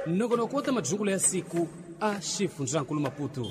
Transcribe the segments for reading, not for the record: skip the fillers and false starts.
nongonoko madzungula ya siku a xifundzirankulu Maputo.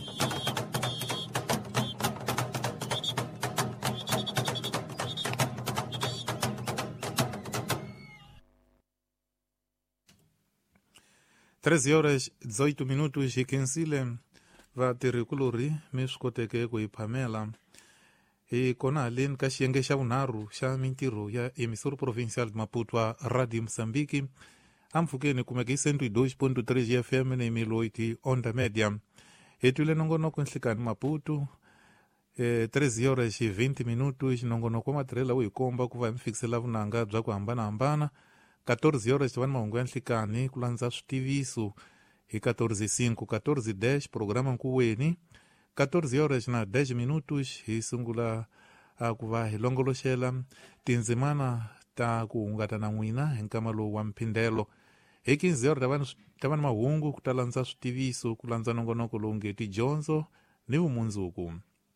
Treze horas 18 minutos e Kensile va tirhikulori mi swi koteke ku hi phamela hi kona haleni ka xiyenge xa vunharhu xa mintirho ya emissora provincial de Maputo a Radio Moçambique ampfhukeni kumeka hi 102.3 FM ni miloiti onda media hi twile nongonoko nhlikani Maputo 13 horas e 20 minutos nongonoko wa matirhela wo hi komba ku va hi mi fikisela vunanga bya ku hambanahambana 14 horas tiva ni mahungu ya nhlikani ku landza switiviso hi 14:05 14:10 programa nkuweni 14 horas na 10 minutos hi sungula ku va hi longoloxela tindzimana ta ku hungata na n'wina hi nkama lowu wa mphindelo hi 15 horas tava ni mahungu ku ta landza switiviso ku landza nongonoko lowu nge tidyondzo ni vumundzuku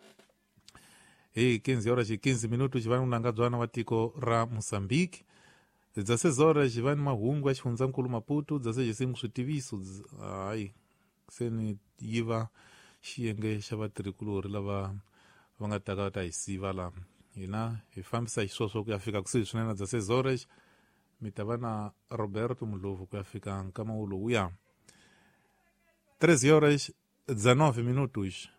hi 15 horas hi 15 minutos va ni unangabyana wa tiko ra Moçambique dza 6 horas va ni mahungu ya xifundzankulu Maputo dza 6 switiviso hayi se ni yiva xiyenge xa vatirhikulori lava va nga ta ka ta hi siva la hina hi fambisa hi swoswo ku ya fika kusuhi swinene dza 6 horas mi ta va na Roberto Mulovu ku ya fika nkama wolowu ya 13 horas dza 9 minutos